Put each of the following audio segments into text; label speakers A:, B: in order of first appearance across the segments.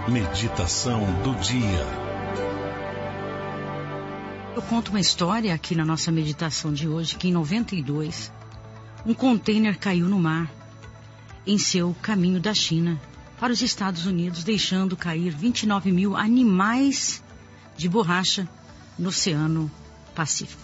A: Meditação do dia.
B: Eu conto uma história aqui na nossa meditação de hoje, que em 92, um container caiu no mar, em seu caminho da China para os Estados Unidos, deixando cair 29 mil animais de borracha no Oceano Pacífico.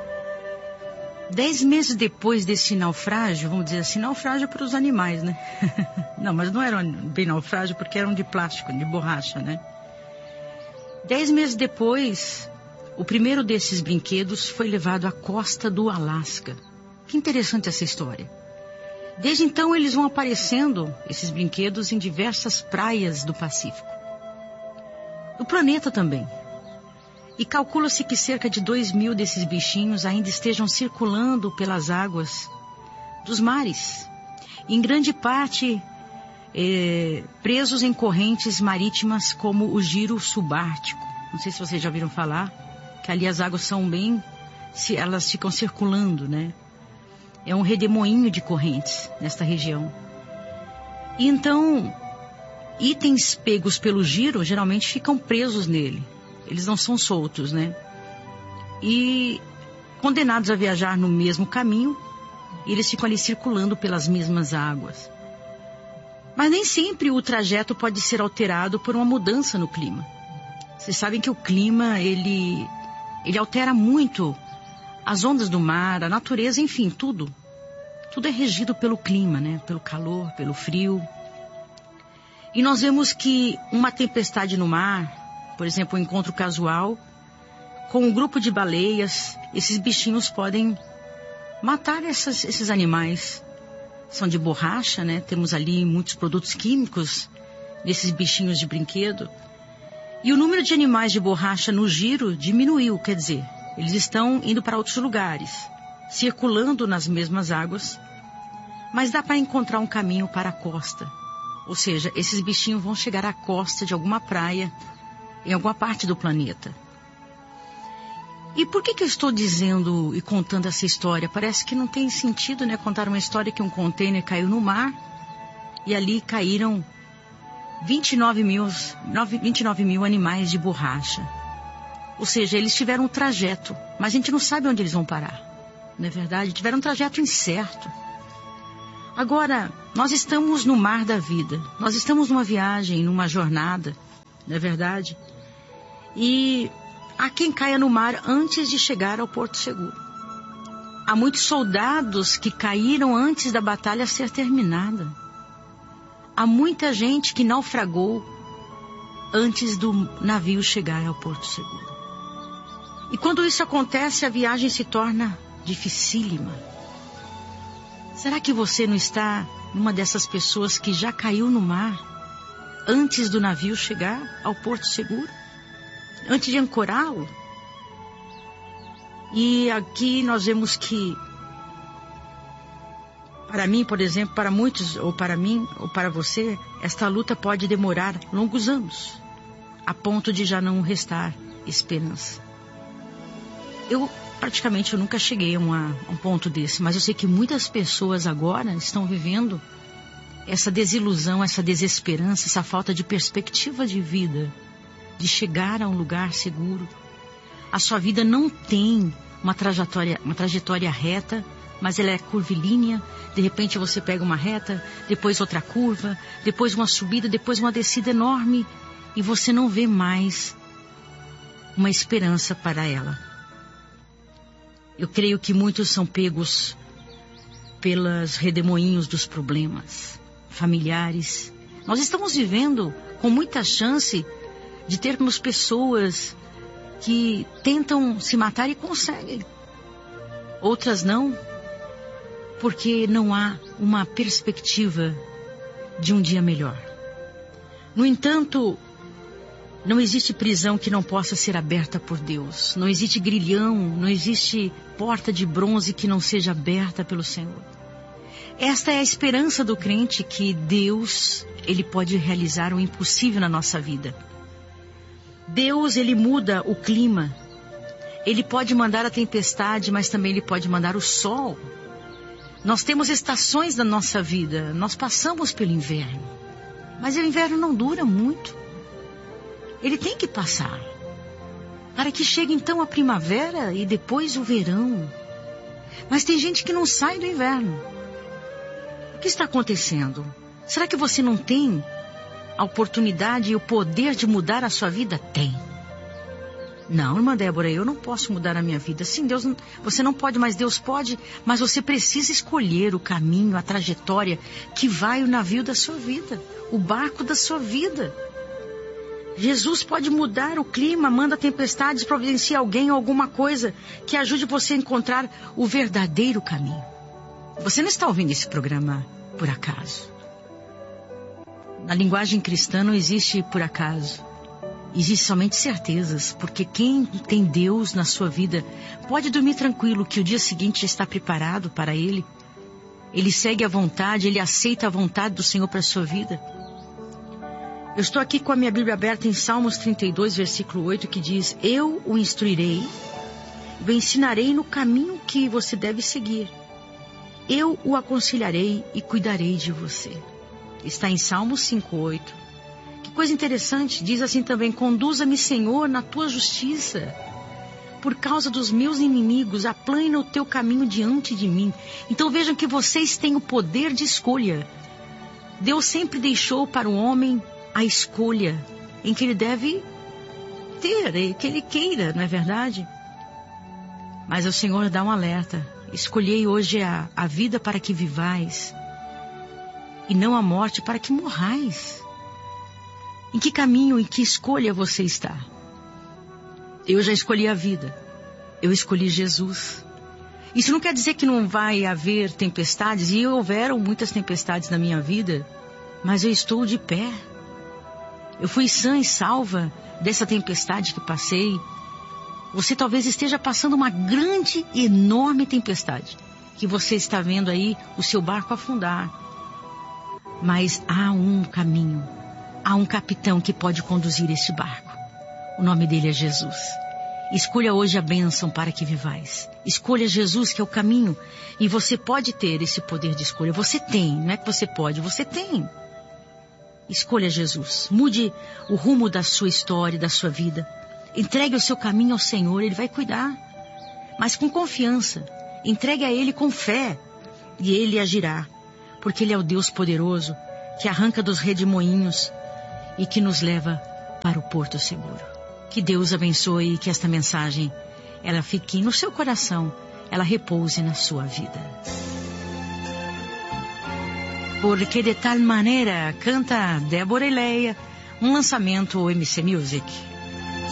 B: 10 meses depois desse naufrágio, vamos dizer assim, naufrágio para os animais, né? Não, mas não era bem naufrágio porque eram de plástico, de borracha, né? 10 meses depois, o primeiro desses brinquedos foi levado à costa do Alasca. Que interessante essa história. Desde então eles vão aparecendo, esses brinquedos, em diversas praias do Pacífico. Do planeta também. E calcula-se que cerca de 2.000 desses bichinhos ainda estejam circulando pelas águas dos mares. Em grande parte, presos em correntes marítimas como o giro subártico. Não sei se vocês já ouviram falar, que ali as águas são bem... elas ficam circulando, né? É um redemoinho de correntes nesta região. E então, itens pegos pelo giro geralmente ficam presos nele. Eles não são soltos, né? E condenados a viajar no mesmo caminho, eles ficam ali circulando pelas mesmas águas. Mas nem sempre o trajeto pode ser alterado por uma mudança no clima. Vocês sabem que o clima, ele altera muito as ondas do mar, a natureza, enfim, tudo. Tudo é regido pelo clima, né? Pelo calor, pelo frio. E nós vemos que uma tempestade no mar, por exemplo, um encontro casual com um grupo de baleias, esses bichinhos podem matar esses animais. São de borracha, né? Temos ali muitos produtos químicos nesses bichinhos de brinquedo. E o número de animais de borracha no giro diminuiu, quer dizer, eles estão indo para outros lugares, circulando nas mesmas águas, mas dá para encontrar um caminho para a costa. Ou seja, esses bichinhos vão chegar à costa de alguma praia, em alguma parte do planeta. E por que eu estou dizendo e contando essa história? Parece que não tem sentido, né? Contar uma história que um container caiu no mar e ali caíram 29 mil animais de borracha. Ou seja, eles tiveram um trajeto, mas a gente não sabe onde eles vão parar. Não é verdade? Tiveram um trajeto incerto. Agora, nós estamos no mar da vida. Nós estamos numa viagem, numa jornada. Não é verdade? E há quem caia no mar antes de chegar ao porto seguro. Há muitos soldados que caíram antes da batalha ser terminada. Há muita gente que naufragou antes do navio chegar ao porto seguro. E quando isso acontece, a viagem se torna dificílima. Será que você não está numa dessas pessoas que já caiu no mar antes do navio chegar ao porto seguro? Antes de ancorá-lo? E aqui nós vemos que, para mim, por exemplo, para muitos, ou para mim, ou para você, esta luta pode demorar longos anos, a ponto de já não restar esperança. Eu nunca cheguei a um ponto desse, mas eu sei que muitas pessoas agora estão vivendo essa desilusão, essa desesperança, essa falta de perspectiva de vida, de chegar a um lugar seguro. A sua vida não tem uma trajetória reta, mas ela é curvilínea. De repente você pega uma reta, depois outra curva, depois uma subida, depois uma descida enorme, e você não vê mais uma esperança para ela. Eu creio que muitos são pegos pelos redemoinhos dos problemas familiares. Nós estamos vivendo com muita chance de termos pessoas que tentam se matar e conseguem. Outras não, porque não há uma perspectiva de um dia melhor. No entanto, não existe prisão que não possa ser aberta por Deus. Não existe grilhão, não existe porta de bronze que não seja aberta pelo Senhor. Esta é a esperança do crente, que Deus, Ele pode realizar o impossível na nossa vida. Deus, Ele muda o clima. Ele pode mandar a tempestade, mas também Ele pode mandar o sol. Nós temos estações na nossa vida. Nós passamos pelo inverno. Mas o inverno não dura muito. Ele tem que passar. Para que chegue então a primavera e depois o verão. Mas tem gente que não sai do inverno. O que está acontecendo? Será que você não tem a oportunidade e o poder de mudar a sua vida? Tem. Não, irmã Débora, eu não posso mudar a minha vida. Sim, Deus, você não pode, mas Deus pode. Mas você precisa escolher o caminho, a trajetória que vai o navio da sua vida, o barco da sua vida. Jesus pode mudar o clima, manda tempestades, providencia alguém ou alguma coisa que ajude você a encontrar o verdadeiro caminho. Você não está ouvindo esse programa por acaso. Na linguagem cristã não existe por acaso. Existem somente certezas, porque quem tem Deus na sua vida pode dormir tranquilo que o dia seguinte já está preparado para ele. Ele segue a vontade, ele aceita a vontade do Senhor para a sua vida. Eu estou aqui com a minha Bíblia aberta em Salmos 32, versículo 8, que diz: eu o instruirei, o ensinarei no caminho que você deve seguir. Eu o aconselharei e cuidarei de você. Está em Salmos 5:8. Que coisa interessante, diz assim também: conduza-me, Senhor, na tua justiça. Por causa dos meus inimigos, aplana o teu caminho diante de mim. Então vejam que vocês têm o poder de escolha. Deus sempre deixou para o homem a escolha em que ele deve ter, que ele queira, não é verdade? Mas o Senhor dá um alerta: escolhei hoje a vida para que vivais, e não a morte para que morrais. Em que caminho, em que escolha você está? Eu já escolhi a vida. Eu escolhi Jesus. Isso não quer dizer que não vai haver tempestades, e houveram muitas tempestades na minha vida, mas eu estou de pé. Eu fui sã e salva dessa tempestade que passei. Você talvez esteja passando uma grande, enorme tempestade, que você está vendo aí o seu barco afundar. Mas há um caminho, há um capitão que pode conduzir este barco. O nome dele é Jesus. Escolha hoje a bênção para que vivais. Escolha Jesus, que é o caminho. E você pode ter esse poder de escolha. Você tem, não é que você pode, você tem. Escolha Jesus. Mude o rumo da sua história, da sua vida. Entregue o seu caminho ao Senhor, Ele vai cuidar. Mas com confiança. Entregue a Ele com fé. E Ele agirá. Porque Ele é o Deus poderoso, que arranca dos redemoinhos e que nos leva para o porto seguro. Que Deus abençoe e que esta mensagem, ela fique no seu coração, ela repouse na sua vida. Porque de tal maneira, canta Débora e Leia, um lançamento MC Music.